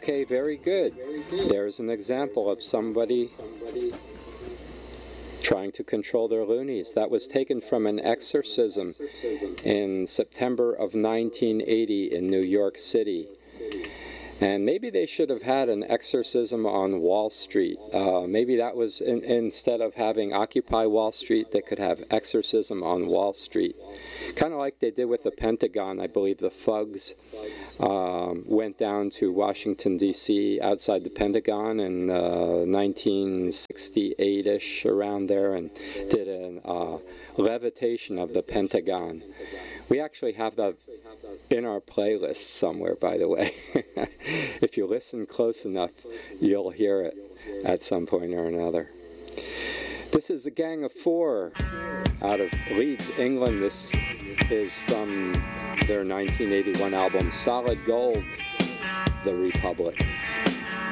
Okay, very good. There's an example of somebody trying to control their loonies. That was taken from an exorcism in September of 1980 in New York City. And maybe they should have had an exorcism on Wall Street. Maybe that was, instead of having Occupy Wall Street, they could have exorcism on Wall Street. Kind of like they did with the Pentagon. I believe the thugs went down to Washington, D.C., outside the Pentagon in 1968-ish, around there, and did a levitation of the Pentagon. We actually have that in our playlist somewhere, by the way. If you listen close enough, you'll hear it at some point or another. This is a Gang of Four out of Leeds, England. This is from their 1981 album, Solid Gold, The Republic.